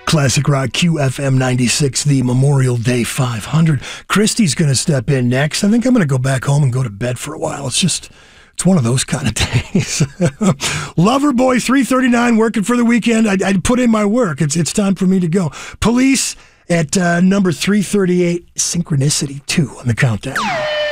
Classic Rock QFM 96, the Memorial Day 500. Christy's going to step in next. I think I'm going to go back home and go to bed for a while. It's one of those kind of days. Loverboy 339, working for the weekend. I put in my work. It's time for me to go. Police at number 338, Synchronicity 2 on the countdown.